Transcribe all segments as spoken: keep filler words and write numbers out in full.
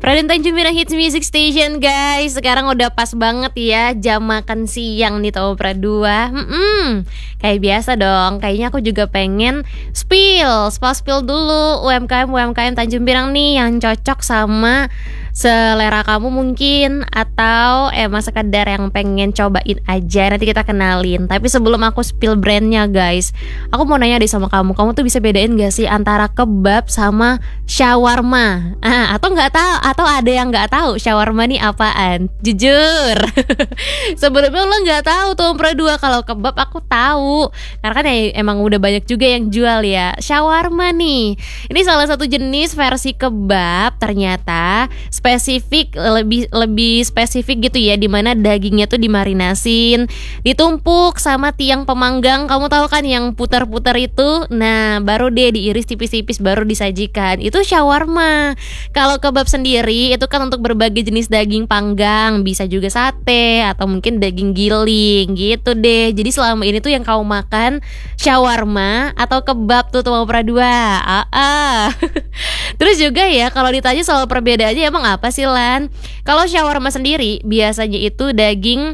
Raden Tanjung Minang Hits Music Station guys. Sekarang udah pas banget ya jam makan siang di Tomopra dua. Hmm, Kayak biasa dong. Kayaknya aku juga pengen spill Spill spill dulu U M K M U M K M Tanjung Pinang nih yang cocok sama selera kamu mungkin, atau emang sekedar yang pengen cobain aja. Nanti kita kenalin. Tapi sebelum aku spill brandnya guys, aku mau nanya deh sama kamu. Kamu tuh bisa bedain gak sih antara kebab sama shawarma? Ah, atau nggak tahu? Atau ada yang nggak tahu shawarma nih apaan? Jujur. Sebelumnya lo nggak tahu tuh Tomopra dua. Kalau kebab aku tahu, karena kan ya, emang udah banyak juga yang jual ya. Shawarma nih, ini salah satu jenis versi kebab. Ternyata spesifik, lebih lebih spesifik gitu ya, dimana dagingnya tuh dimarinasin, ditumpuk sama tiang pemanggang. Kamu tahu kan yang putar-putar itu? Nah, baru deh diiris tipis-tipis, baru disajikan. Itu shawarma. Kalau kebab sendiri itu kan untuk berbagai jenis daging panggang, bisa juga sate atau mungkin daging giling gitu deh. Jadi selama ini tuh yang kamu makan shawarma atau kebab tuh Tomopra dua. Ah, ah. Terus juga ya kalau ditanya soal perbedaannya emang apa sih Lan? Kalau shawarma sendiri biasanya itu daging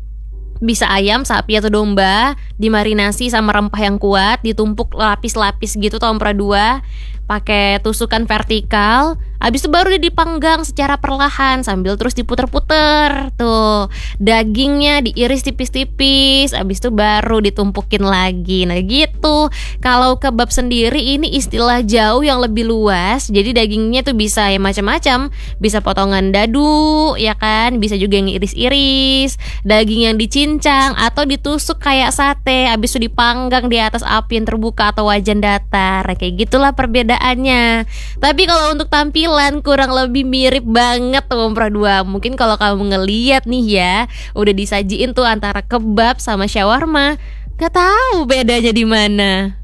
bisa ayam, sapi atau domba, dimarinasi sama rempah yang kuat, ditumpuk lapis-lapis gitu Tomopra dua, pakai tusukan vertikal. Habis itu baru dia dipanggang secara perlahan sambil terus diputer-puter. Tuh, dagingnya diiris tipis-tipis, habis itu baru ditumpukin lagi. Nah gitu. Kalau kebab sendiri ini istilah jauh yang lebih luas. Jadi dagingnya tuh bisa ya macam-macam. Bisa potongan dadu, ya kan? Bisa juga yang iris-iris, daging yang dicincang atau ditusuk kayak sate, habis itu dipanggang di atas api yang terbuka atau wajan datar. Kayak gitulah perbedaannya. Tapi kalau untuk tampilan kurang lebih mirip banget Tomopra dua. Mungkin kalau kamu ngeliat nih ya, udah disajiin tuh antara kebab sama shawarma, gak tahu bedanya di mana.